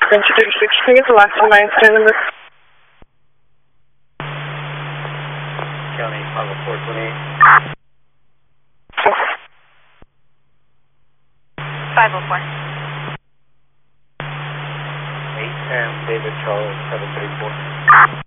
French 36, can you get the last 910 in this? County 50428. 504. 810 David Charles 734.